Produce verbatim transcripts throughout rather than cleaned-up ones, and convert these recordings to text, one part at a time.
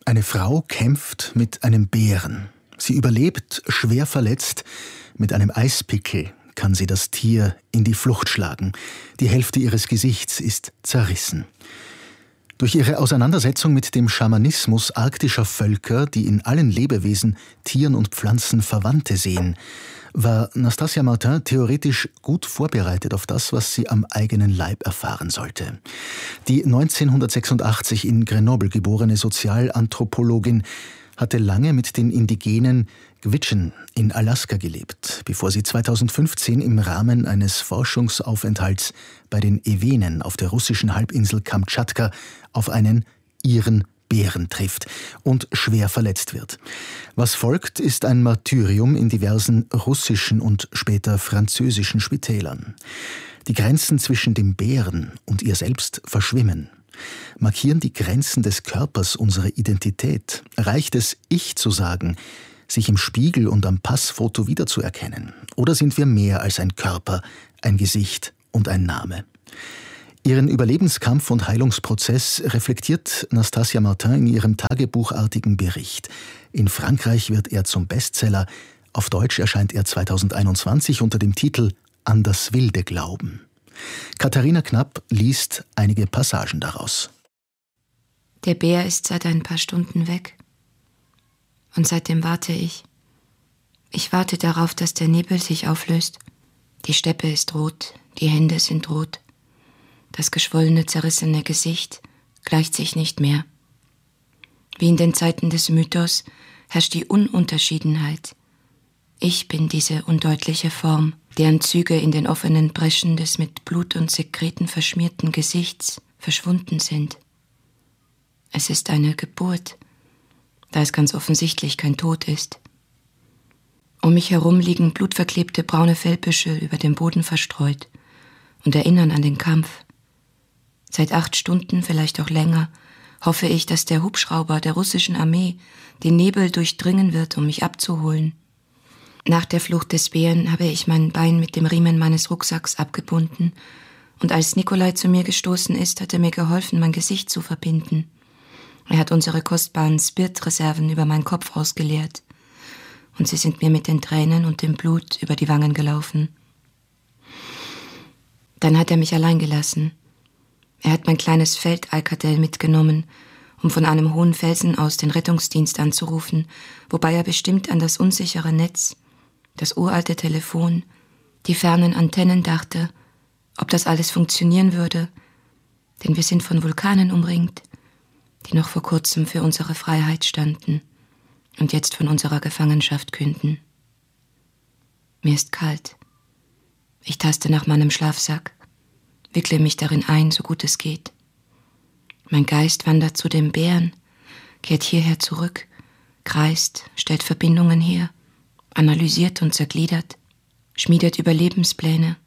Eine Frau kämpft mit einem Bären. Sie überlebt, schwer verletzt. Mit einem Eispickel kann sie das Tier in die Flucht schlagen. Die Hälfte ihres Gesichts ist zerrissen. Durch ihre Auseinandersetzung mit dem Schamanismus arktischer Völker, die in allen Lebewesen, Tieren und Pflanzen Verwandte sehen, war Nastasia Martin theoretisch gut vorbereitet auf das, was sie am eigenen Leib erfahren sollte. Die neunzehnhundertsechsundachtzig in Grenoble geborene Sozialanthropologin hatte lange mit den indigenen Gwich'in in Alaska gelebt, bevor sie zweitausendfünfzehn im Rahmen eines Forschungsaufenthalts bei den Ewenen auf der russischen Halbinsel Kamtschatka auf einen ihren Bären trifft und schwer verletzt wird. Was folgt, ist ein Martyrium in diversen russischen und später französischen Spitälern. Die Grenzen zwischen dem Bären und ihr selbst verschwimmen. Markieren die Grenzen des Körpers unsere Identität? Reicht es, ich zu sagen, sich im Spiegel und am Passfoto wiederzuerkennen? Oder sind wir mehr als ein Körper, ein Gesicht und ein Name? Ihren Überlebenskampf und Heilungsprozess reflektiert Nastasia Martin in ihrem tagebuchartigen Bericht. In Frankreich wird er zum Bestseller. Auf Deutsch erscheint er zweitausendeinundzwanzig unter dem Titel »An das wilde Glauben«. Katharina Knapp liest einige Passagen daraus. Der Bär ist seit ein paar Stunden weg. Und seitdem warte ich. Ich warte darauf, dass der Nebel sich auflöst. Die Steppe ist rot, die Hände sind rot. Das geschwollene, zerrissene Gesicht gleicht sich nicht mehr. Wie in den Zeiten des Mythos herrscht die Ununterschiedenheit. Ich bin diese undeutliche Form, deren Züge in den offenen Breschen des mit Blut und Sekreten verschmierten Gesichts verschwunden sind. Es ist eine Geburt, da es ganz offensichtlich kein Tod ist. Um mich herum liegen blutverklebte braune Fellbüschel über dem Boden verstreut und erinnern an den Kampf. Seit acht Stunden, vielleicht auch länger, hoffe ich, dass der Hubschrauber der russischen Armee den Nebel durchdringen wird, um mich abzuholen. Nach der Flucht des Bären habe ich mein Bein mit dem Riemen meines Rucksacks abgebunden, und als Nikolai zu mir gestoßen ist, hat er mir geholfen, mein Gesicht zu verbinden. Er hat unsere kostbaren Spirtreserven über meinen Kopf ausgeleert, und sie sind mir mit den Tränen und dem Blut über die Wangen gelaufen. Dann hat er mich allein gelassen. Er hat mein kleines Feldalkadell mitgenommen, um von einem hohen Felsen aus den Rettungsdienst anzurufen, wobei er bestimmt an das unsichere Netz, das uralte Telefon, die fernen Antennen dachte, ob das alles funktionieren würde, denn wir sind von Vulkanen umringt, die noch vor kurzem für unsere Freiheit standen und jetzt von unserer Gefangenschaft künden. Mir ist kalt. Ich taste nach meinem Schlafsack, wickle mich darin ein, so gut es geht. Mein Geist wandert zu dem Bären, kehrt hierher zurück, kreist, stellt Verbindungen her, analysiert und zergliedert, schmiedet Überlebenspläne.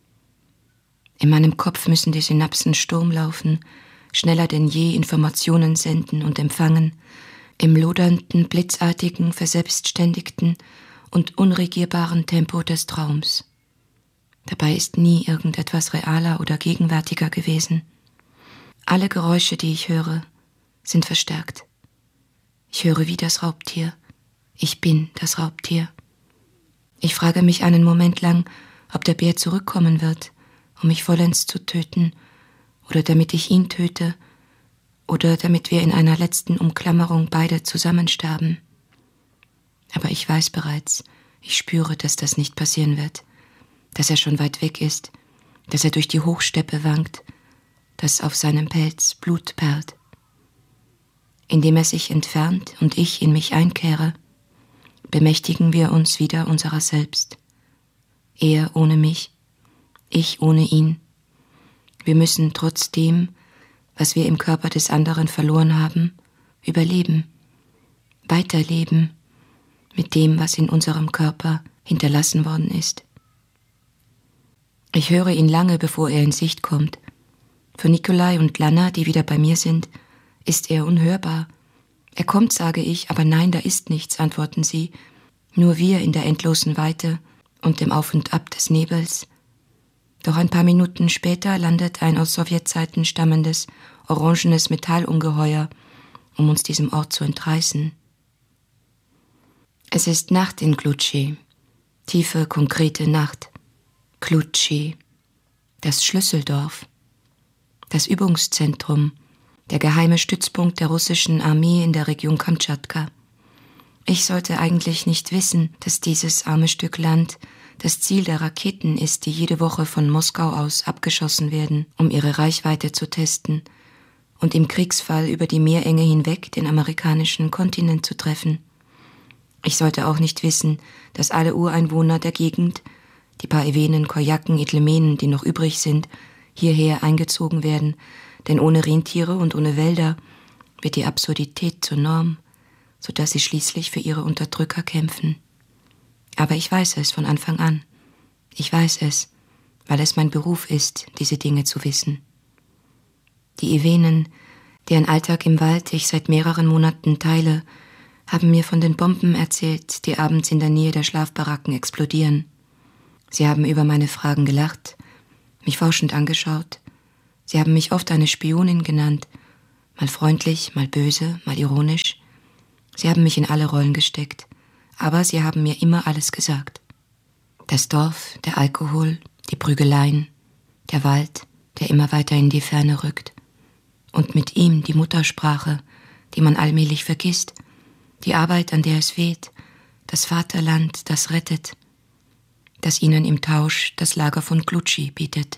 In meinem Kopf müssen die Synapsen Sturm laufen, schneller denn je Informationen senden und empfangen, im lodernden, blitzartigen, verselbstständigten und unregierbaren Tempo des Traums. Dabei ist nie irgendetwas realer oder gegenwärtiger gewesen. Alle Geräusche, die ich höre, sind verstärkt. Ich höre wie das Raubtier. Ich bin das Raubtier. Ich frage mich einen Moment lang, ob der Bär zurückkommen wird, um mich vollends zu töten, oder damit ich ihn töte, oder damit wir in einer letzten Umklammerung beide zusammensterben. Aber ich weiß bereits, ich spüre, dass das nicht passieren wird, dass er schon weit weg ist, dass er durch die Hochsteppe wankt, dass auf seinem Pelz Blut perlt. Indem er sich entfernt und ich in mich einkehre, bemächtigen wir uns wieder unserer selbst. Er ohne mich, ich ohne ihn. Wir müssen trotz dem, was wir im Körper des anderen verloren haben, überleben, weiterleben mit dem, was in unserem Körper hinterlassen worden ist. Ich höre ihn lange, bevor er in Sicht kommt. Für Nikolai und Lana, die wieder bei mir sind, ist er unhörbar. Er kommt, sage ich, aber nein, da ist nichts, antworten sie. Nur wir in der endlosen Weite und dem Auf und Ab des Nebels. Doch ein paar Minuten später landet ein aus Sowjetzeiten stammendes, orangenes Metallungeheuer um uns diesem Ort zu entreißen. Es ist Nacht in Cluj, tiefe, konkrete Nacht. Cluj, das Schlüsseldorf, das Übungszentrum, der geheime Stützpunkt der russischen Armee in der Region Kamtschatka. Ich sollte eigentlich nicht wissen, dass dieses arme Stück Land das Ziel der Raketen ist, die jede Woche von Moskau aus abgeschossen werden, um ihre Reichweite zu testen und im Kriegsfall über die Meerenge hinweg den amerikanischen Kontinent zu treffen. Ich sollte auch nicht wissen, dass alle Ureinwohner der Gegend, die paar Ewenen, Kojaken, Idlemenen, die noch übrig sind, hierher eingezogen werden, denn ohne Rentiere und ohne Wälder wird die Absurdität zur Norm, sodass sie schließlich für ihre Unterdrücker kämpfen. Aber ich weiß es von Anfang an. Ich weiß es, weil es mein Beruf ist, diese Dinge zu wissen. Die Ewenen, deren Alltag im Wald ich seit mehreren Monaten teile, haben mir von den Bomben erzählt, die abends in der Nähe der Schlafbaracken explodieren. Sie haben über meine Fragen gelacht, mich forschend angeschaut. Sie haben mich oft eine Spionin genannt, mal freundlich, mal böse, mal ironisch. Sie haben mich in alle Rollen gesteckt, aber sie haben mir immer alles gesagt. Das Dorf, der Alkohol, die Prügeleien, der Wald, der immer weiter in die Ferne rückt. Und mit ihm die Muttersprache, die man allmählich vergisst, die Arbeit, an der es weht, das Vaterland, das rettet, das ihnen im Tausch das Lager von Cluj bietet.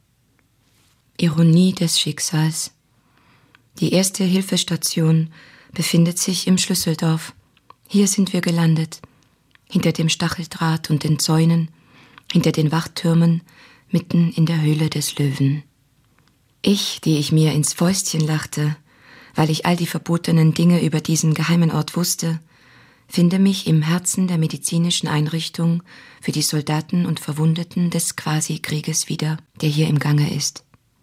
Ironie des Schicksals. Die erste Hilfestation befindet sich im Schlüsseldorf. Hier sind wir gelandet, hinter dem Stacheldraht und den Zäunen, hinter den Wachtürmen, mitten in der Höhle des Löwen. Ich, die ich mir ins Fäustchen lachte, weil ich all die verbotenen Dinge über diesen geheimen Ort wusste, finde mich im Herzen der medizinischen Einrichtung für die Soldaten und Verwundeten des Quasi-Krieges wieder, der hier im Gange ist.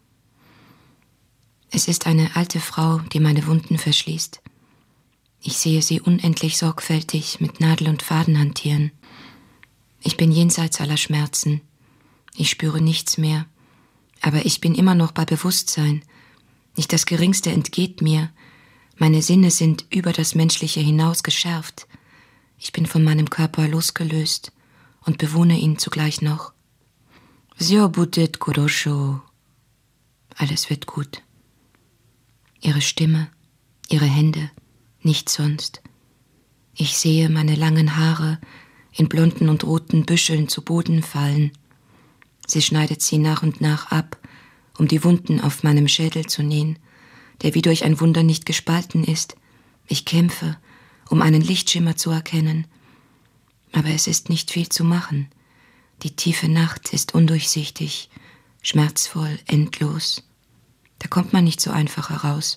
Es ist eine alte Frau, die meine Wunden verschließt. Ich sehe sie unendlich sorgfältig mit Nadel und Faden hantieren. Ich bin jenseits aller Schmerzen. Ich spüre nichts mehr. Aber ich bin immer noch bei Bewusstsein. Nicht das Geringste entgeht mir. Meine Sinne sind über das Menschliche hinaus geschärft. Ich bin von meinem Körper losgelöst und bewohne ihn zugleich noch. Всё будет хорошо. Alles wird gut. Ihre Stimme, ihre Hände, nichts sonst. Ich sehe meine langen Haare in blonden und roten Büscheln zu Boden fallen. Sie schneidet sie nach und nach ab, um die Wunden auf meinem Schädel zu nähen, der wie durch ein Wunder nicht gespalten ist. Ich kämpfe, um einen Lichtschimmer zu erkennen. Aber es ist nicht viel zu machen. Die tiefe Nacht ist undurchsichtig, schmerzvoll, endlos. Da kommt man nicht so einfach heraus.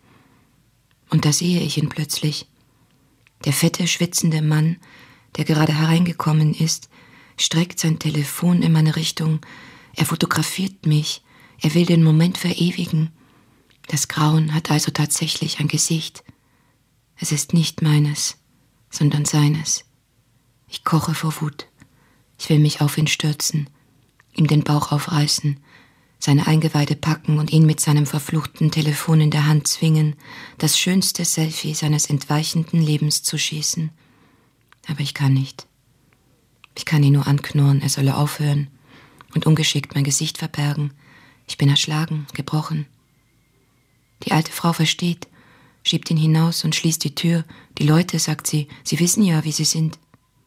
Und da sehe ich ihn plötzlich. Der fette, schwitzende Mann, der gerade hereingekommen ist, streckt sein Telefon in meine Richtung. Er fotografiert mich. Er will den Moment verewigen. Das Grauen hat also tatsächlich ein Gesicht. Es ist nicht meines, sondern seines. Ich koche vor Wut. Ich will mich auf ihn stürzen, ihm den Bauch aufreißen, seine Eingeweide packen und ihn mit seinem verfluchten Telefon in der Hand zwingen, das schönste Selfie seines entweichenden Lebens zu schießen. Aber ich kann nicht. Ich kann ihn nur anknurren, er solle aufhören und ungeschickt mein Gesicht verbergen. Ich bin erschlagen, gebrochen. Die alte Frau versteht, schiebt ihn hinaus und schließt die Tür. Die Leute, sagt sie, sie wissen ja, wie sie sind.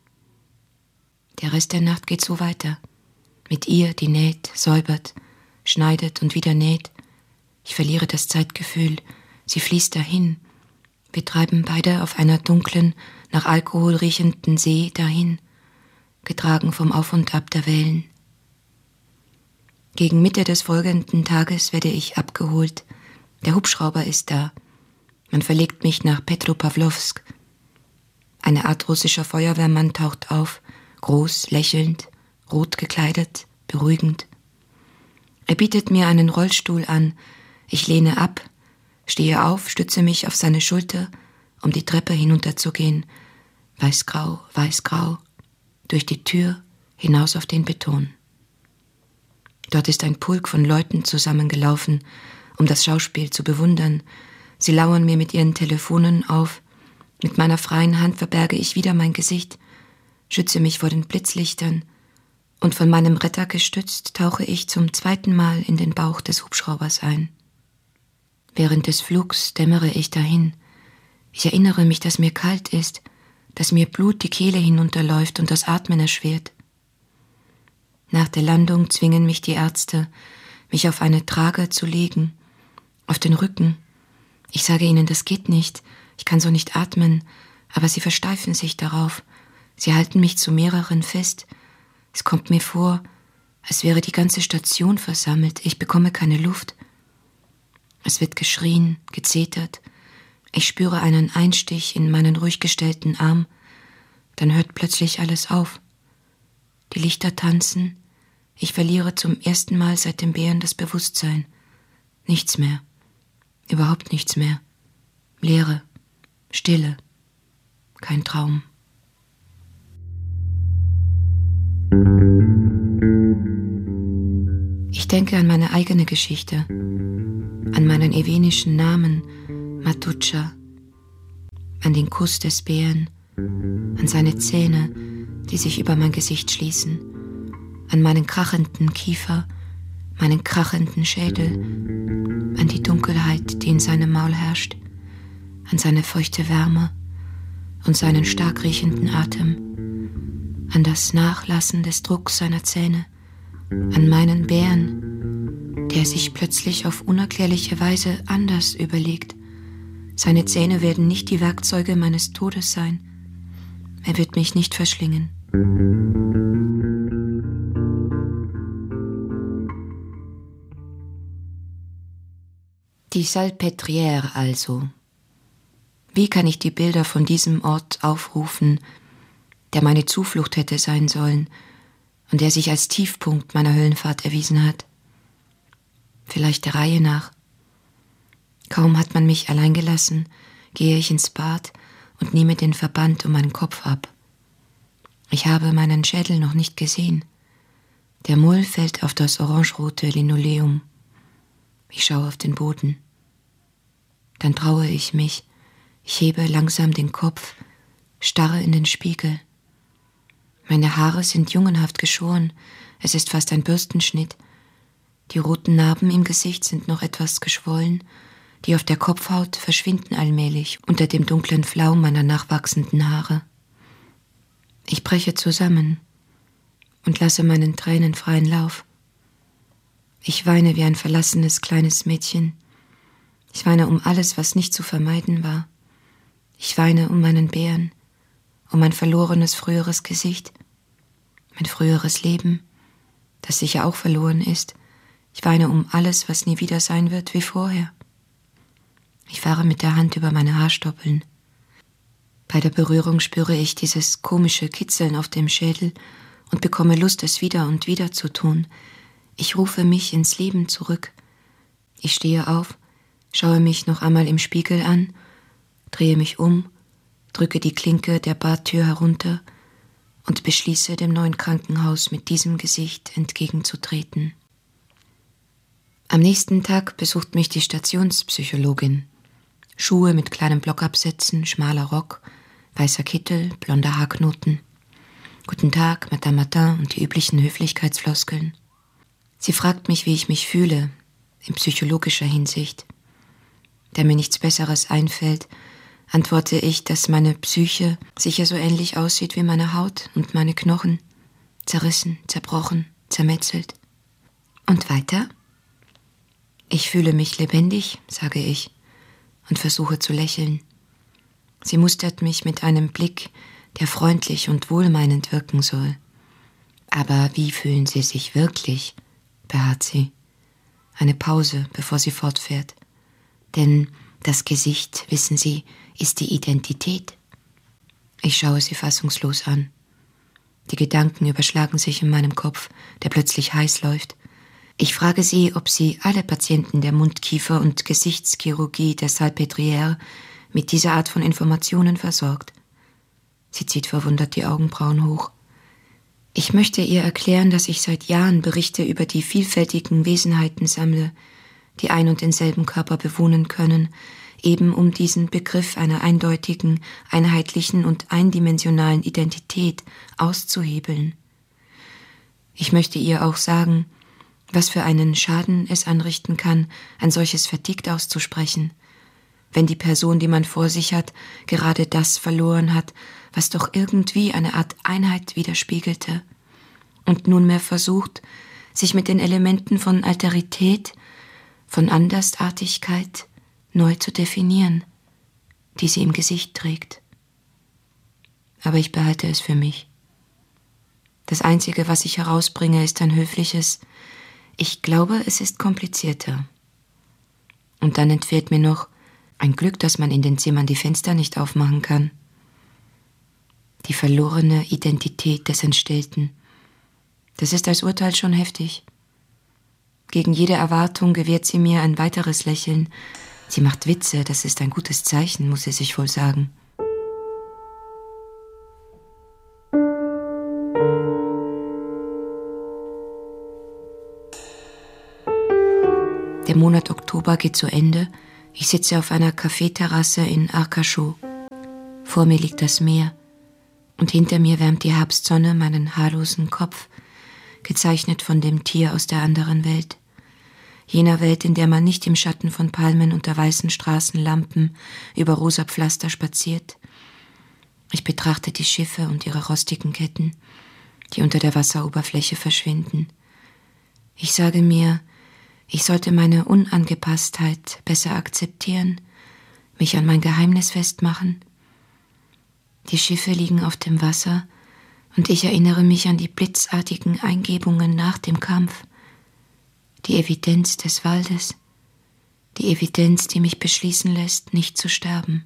Der Rest der Nacht geht so weiter. Mit ihr, die näht, säubert, schneidet und wieder näht. Ich verliere das Zeitgefühl. Sie fließt dahin. Wir treiben beide auf einer dunklen, nach Alkohol riechenden See dahin, getragen vom Auf und Ab der Wellen. Gegen Mitte des folgenden Tages werde ich abgeholt. Der Hubschrauber ist da. Man verlegt mich nach Petropawlowsk. Eine Art russischer Feuerwehrmann taucht auf, groß, lächelnd, rot gekleidet, beruhigend. Er bietet mir einen Rollstuhl an. Ich lehne ab, stehe auf, stütze mich auf seine Schulter, um die Treppe hinunterzugehen. Weißgrau, weißgrau, durch die Tür hinaus auf den Beton. Dort ist ein Pulk von Leuten zusammengelaufen, um das Schauspiel zu bewundern. Sie lauern mir mit ihren Telefonen auf. Mit meiner freien Hand verberge ich wieder mein Gesicht, schütze mich vor den Blitzlichtern und von meinem Retter gestützt tauche ich zum zweiten Mal in den Bauch des Hubschraubers ein. Während des Flugs dämmere ich dahin. Ich erinnere mich, dass mir kalt ist, dass mir Blut die Kehle hinunterläuft und das Atmen erschwert. Nach der Landung zwingen mich die Ärzte, mich auf eine Trage zu legen, auf den Rücken. Ich sage ihnen, das geht nicht, ich kann so nicht atmen, aber sie versteifen sich darauf. Sie halten mich zu mehreren fest. Es kommt mir vor, als wäre die ganze Station versammelt. Ich bekomme keine Luft. Es wird geschrien, gezetert. Ich spüre einen Einstich in meinen ruhig gestellten Arm. Dann hört plötzlich alles auf. Die Lichter tanzen. Ich verliere zum ersten Mal seit dem Bären das Bewusstsein. Nichts mehr. Überhaupt nichts mehr. Leere. Stille. Kein Traum. Ich denke an meine eigene Geschichte, an meinen evenischen Namen Matucha, an den Kuss des Bären, an seine Zähne, die sich über mein Gesicht schließen, an meinen krachenden Kiefer, meinen krachenden Schädel, an die Dunkelheit, die in seinem Maul herrscht, an seine feuchte Wärme und seinen stark riechenden Atem, an das Nachlassen des Drucks seiner Zähne, an meinen Bären, der sich plötzlich auf unerklärliche Weise anders überlegt. Seine Zähne werden nicht die Werkzeuge meines Todes sein. Er wird mich nicht verschlingen. Die Salpêtrière also. Wie kann ich die Bilder von diesem Ort aufrufen, der meine Zuflucht hätte sein sollen und der sich als Tiefpunkt meiner Höllenfahrt erwiesen hat? Vielleicht der Reihe nach. Kaum hat man mich allein gelassen, gehe ich ins Bad und nehme den Verband um meinen Kopf ab. Ich habe meinen Schädel noch nicht gesehen. Der Mull fällt auf das orangerote Linoleum. Ich schaue auf den Boden. Dann traue ich mich. Ich hebe langsam den Kopf, starre in den Spiegel. Meine Haare sind jungenhaft geschoren. Es ist fast ein Bürstenschnitt. Die roten Narben im Gesicht sind noch etwas geschwollen. Die auf der Kopfhaut verschwinden allmählich unter dem dunklen Flaum meiner nachwachsenden Haare. Ich breche zusammen und lasse meinen Tränen freien Lauf. Ich weine wie ein verlassenes kleines Mädchen. Ich weine um alles, was nicht zu vermeiden war. Ich weine um meinen Bären, um mein verlorenes früheres Gesicht, mein früheres Leben, das sicher auch verloren ist. Ich weine um alles, was nie wieder sein wird wie vorher. Ich fahre mit der Hand über meine Haarstoppeln. Bei der Berührung spüre ich dieses komische Kitzeln auf dem Schädel und bekomme Lust, es wieder und wieder zu tun. Ich rufe mich ins Leben zurück. Ich stehe auf, schaue mich noch einmal im Spiegel an, drehe mich um, drücke die Klinke der Badtür herunter und beschließe, dem neuen Krankenhaus mit diesem Gesicht entgegenzutreten. Am nächsten Tag besucht mich die Stationspsychologin. Schuhe mit kleinen Blockabsätzen, schmaler Rock, weißer Kittel, blonder Haarknoten. Guten Tag, Madame Martin und die üblichen Höflichkeitsfloskeln. Sie fragt mich, wie ich mich fühle, in psychologischer Hinsicht. Da mir nichts Besseres einfällt, antworte ich, dass meine Psyche sicher so ähnlich aussieht wie meine Haut und meine Knochen, zerrissen, zerbrochen, zermetzelt. Und weiter? Ich fühle mich lebendig, sage ich, und versuche zu lächeln. Sie mustert mich mit einem Blick, der freundlich und wohlmeinend wirken soll. Aber wie fühlen Sie sich wirklich? Beharrt sie. Eine Pause, bevor sie fortfährt. Denn das Gesicht, wissen Sie, ist die Identität. Ich schaue sie fassungslos an. Die Gedanken überschlagen sich in meinem Kopf, der plötzlich heiß läuft. Ich frage sie, ob sie alle Patienten der Mund-Kiefer- und Gesichtschirurgie der Salpêtrière mit dieser Art von Informationen versorgt. Sie zieht verwundert die Augenbrauen hoch. Ich möchte ihr erklären, dass ich seit Jahren Berichte über die vielfältigen Wesenheiten sammle, die ein und denselben Körper bewohnen können, eben um diesen Begriff einer eindeutigen, einheitlichen und eindimensionalen Identität auszuhebeln. Ich möchte ihr auch sagen, was für einen Schaden es anrichten kann, ein solches Verdikt auszusprechen, wenn die Person, die man vor sich hat, gerade das verloren hat, was doch irgendwie eine Art Einheit widerspiegelte und nunmehr versucht, sich mit den Elementen von Alterität, von Andersartigkeit neu zu definieren, die sie im Gesicht trägt. Aber ich behalte es für mich. Das Einzige, was ich herausbringe, ist ein höfliches Ich glaube, es ist komplizierter. Und dann entfährt mir noch ein Glück, dass man in den Zimmern die Fenster nicht aufmachen kann. Die verlorene Identität des Entstellten. Das ist als Urteil schon heftig. Gegen jede Erwartung gewährt sie mir ein weiteres Lächeln. Sie macht Witze, das ist ein gutes Zeichen, muss sie sich wohl sagen. Der Monat Oktober geht zu Ende. Ich sitze auf einer Kaffeeterrasse in Arcachon. Vor mir liegt das Meer und hinter mir wärmt die Herbstsonne meinen haarlosen Kopf, gezeichnet von dem Tier aus der anderen Welt. Jener Welt, in der man nicht im Schatten von Palmen unter weißen Straßenlampen über rosa Pflaster spaziert. Ich betrachte die Schiffe und ihre rostigen Ketten, die unter der Wasseroberfläche verschwinden. Ich sage mir, ich sollte meine Unangepasstheit besser akzeptieren, mich an mein Geheimnis festmachen. Die Schiffe liegen auf dem Wasser und ich erinnere mich an die blitzartigen Eingebungen nach dem Kampf. Die Evidenz des Waldes, die Evidenz, die mich beschließen lässt, nicht zu sterben.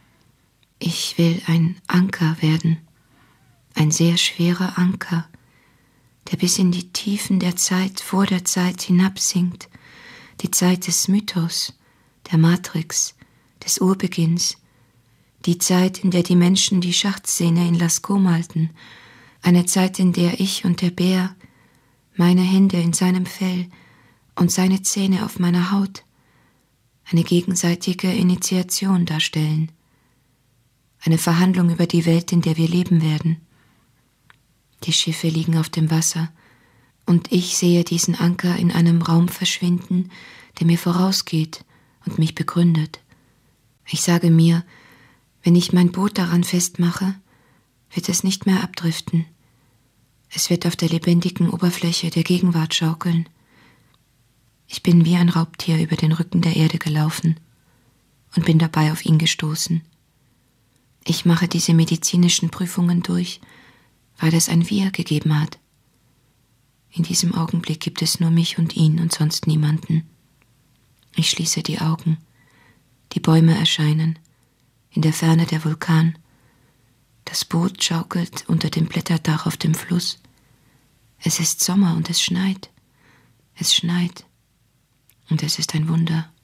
Ich will ein Anker werden, ein sehr schwerer Anker, der bis in die Tiefen der Zeit vor der Zeit hinabsinkt, die Zeit des Mythos, der Matrix, des Urbeginns, die Zeit, in der die Menschen die Schachtszene in Lascaux malten, eine Zeit, in der ich und der Bär, meine Hände in seinem Fell und seine Zähne auf meiner Haut, eine gegenseitige Initiation darstellen, eine Verhandlung über die Welt, in der wir leben werden. Die Schiffe liegen auf dem Wasser, und ich sehe diesen Anker in einem Raum verschwinden, der mir vorausgeht und mich begründet. Ich sage mir, wenn ich mein Boot daran festmache, wird es nicht mehr abdriften. Es wird auf der lebendigen Oberfläche der Gegenwart schaukeln. Ich bin wie ein Raubtier über den Rücken der Erde gelaufen und bin dabei auf ihn gestoßen. Ich mache diese medizinischen Prüfungen durch, weil es ein Wir gegeben hat. In diesem Augenblick gibt es nur mich und ihn und sonst niemanden. Ich schließe die Augen. Die Bäume erscheinen. In der Ferne der Vulkan. Das Boot schaukelt unter dem Blätterdach auf dem Fluss. Es ist Sommer und es schneit. Es schneit. Und es ist ein Wunder.